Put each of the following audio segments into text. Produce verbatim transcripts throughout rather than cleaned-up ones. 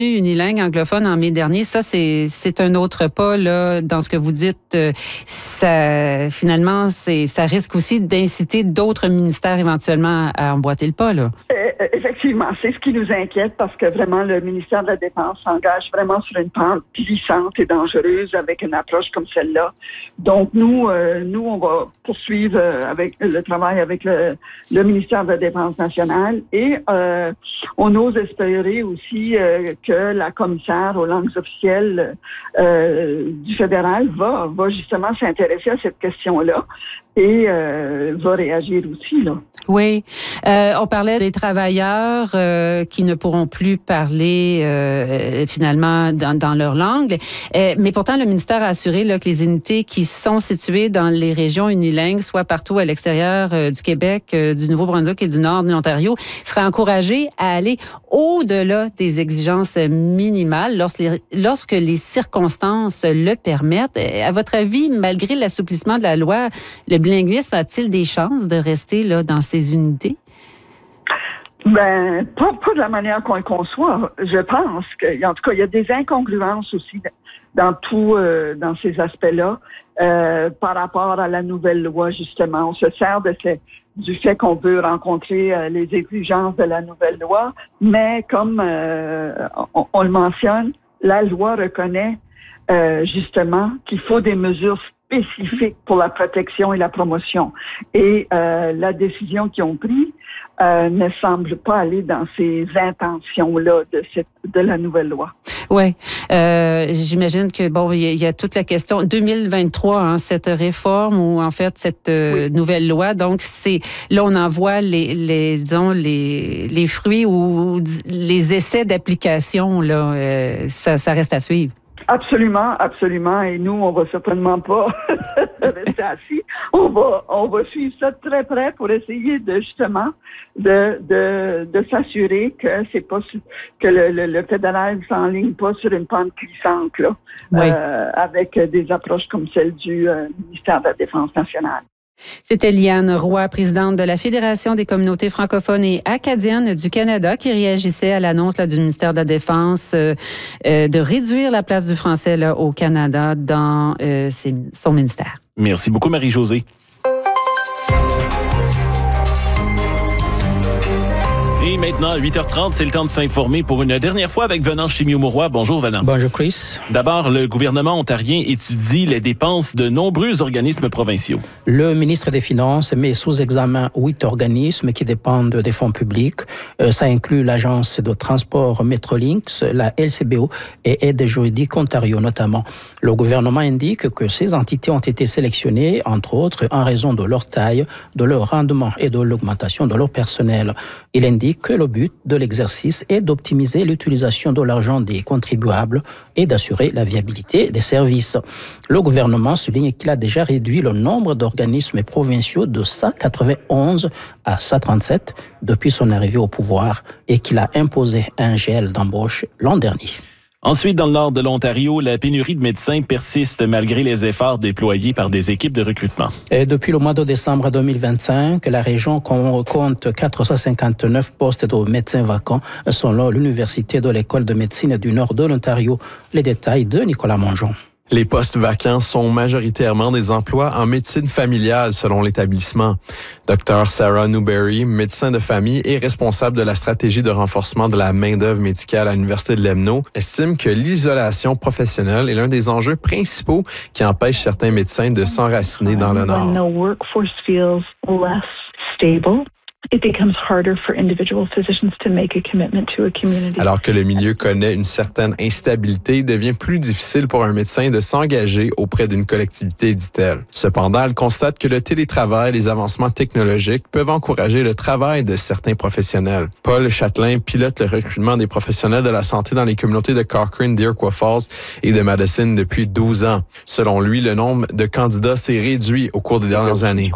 unilingue anglophone en mai dernier. Ça, c'est, c'est un autre pas là, dans ce que vous dites. Euh, ça, finalement, c'est, ça risque aussi d'inciter d'autres ministères éventuellement à emboîter le pas. Là. Euh, effectivement, c'est ce qui nous inquiète parce que vraiment, le ministère de la Défense s'engage vraiment sur une pente glissante et dangereuse avec une approche comme celle-là. Donc, nous, euh, nous, on va poursuivre euh, avec le travail avec le, le ministère de la Défense nationale et euh, on ose espérer aussi euh, que que la commissaire aux langues officielles euh, du fédéral va, va justement s'intéresser à cette question-là et euh, va réagir aussi, là. Oui. Euh, on parlait des travailleurs euh, qui ne pourront plus parler euh, finalement dans, dans leur langue. Euh, mais pourtant, le ministère a assuré là, que les unités qui sont situées dans les régions unilingues, soit partout à l'extérieur euh, du Québec, euh, du Nouveau-Brunswick et du Nord de l'Ontario, seraient encouragés à aller au-delà des exigences minimales lorsque les, lorsque les circonstances le permettent. À votre avis, malgré l'assouplissement de la loi, le bilinguisme a-t-il des chances de rester là dans ces unités? Ben, pas, pas de la manière qu'on le conçoit. Je pense que, en tout cas, il y a des incongruences aussi dans tout, euh, dans ces aspects-là, euh, par rapport à la nouvelle loi, justement. On se sert de ce, du fait qu'on veut rencontrer euh, les exigences de la nouvelle loi, mais comme euh, on, on le mentionne, la loi reconnaît euh, justement qu'il faut des mesures spécifiques pour la protection et la promotion. Et euh, la décision qu'ils ont prise euh, ne semble pas aller dans ces intentions-là de, cette, de la nouvelle loi. Oui, euh, j'imagine que bon, il y, y a toute la question deux mille vingt-trois, hein, cette réforme ou en fait cette euh, oui. nouvelle loi. Donc c'est là on en voit les, les disons les les fruits ou les essais d'application là. Euh, ça, ça reste à suivre. Absolument, absolument. Et nous, on va certainement pas rester assis. On va, on va suivre ça de très près pour essayer de justement de de, de s'assurer que c'est pas que le, le, le fédéral s'enligne pas sur une pente glissante là, oui. euh, avec des approches comme celle du euh, ministère de la Défense nationale. C'était Liane Roy, présidente de la Fédération des communautés francophones et acadiennes du Canada, qui réagissait à l'annonce là, du ministère de la Défense euh, euh, de réduire la place du français là, au Canada dans euh, ses, son ministère. Merci beaucoup, Marie-Josée. Et maintenant, à huit heures trente, c'est le temps de s'informer pour une dernière fois avec Venant Chimio-Mauroy. Bonjour, Venant. Bonjour, Chris. D'abord, le gouvernement ontarien étudie les dépenses de nombreux organismes provinciaux. Le ministre des Finances met sous examen huit organismes qui dépendent des fonds publics. Euh, ça inclut l'Agence de transport Metrolinx, la L C B O et Aide juridique Ontario notamment. Le gouvernement indique que ces entités ont été sélectionnées, entre autres, en raison de leur taille, de leur rendement et de l'augmentation de leur personnel. Il indique que le but de l'exercice est d'optimiser l'utilisation de l'argent des contribuables et d'assurer la viabilité des services. Le gouvernement souligne qu'il a déjà réduit le nombre d'organismes provinciaux de cent quatre-vingt-onze à cent trente-sept depuis son arrivée au pouvoir et qu'il a imposé un gel d'embauche l'an dernier. Ensuite, dans le nord de l'Ontario, la pénurie de médecins persiste malgré les efforts déployés par des équipes de recrutement. Et depuis le mois de décembre deux mille vingt-cinq, la région compte quatre cent cinquante-neuf postes de médecins vacants selon l'Université de l'École de médecine du nord de l'Ontario. Les détails de Nicolas Mongeon. Les postes vacants sont majoritairement des emplois en médecine familiale selon l'établissement. Docteur Sarah Newberry, médecin de famille et responsable de la stratégie de renforcement de la main-d'œuvre médicale à l'Université de l'Emno, estime que l'isolation professionnelle est l'un des enjeux principaux qui empêche certains médecins de s'enraciner dans le Nord. It becomes harder for individual physicians to make a commitment to a community. Alors que le milieu connaît une certaine instabilité, il devient plus difficile pour un médecin de s'engager auprès d'une collectivité, dit-elle. Cependant, elle constate que le télétravail et les avancements technologiques peuvent encourager le travail de certains professionnels. Paul Châtelain pilote le recrutement des professionnels de la santé dans les communautés de Cochrane, d'Iroquois Falls et de Madison depuis douze ans. Selon lui, le nombre de candidats s'est réduit au cours des dernières années.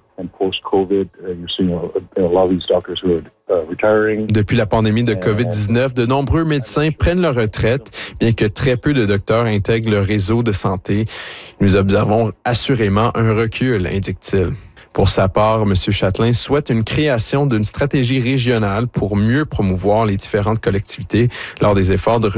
Depuis la pandémie de covid dix-neuf, de nombreux médecins prennent leur retraite, bien que très peu de docteurs intègrent le réseau de santé. Nous observons assurément un recul, indique-t-il. Pour sa part, M. Châtelain souhaite une création d'une stratégie régionale pour mieux promouvoir les différentes collectivités lors des efforts de